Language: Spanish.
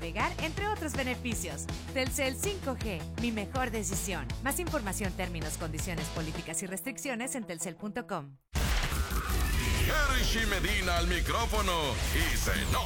navegar, entre otros beneficios. Telcel 5G, mi mejor decisión. Más información, términos, condiciones, políticas y restricciones en telcel.com. Hershey Medina al micrófono y se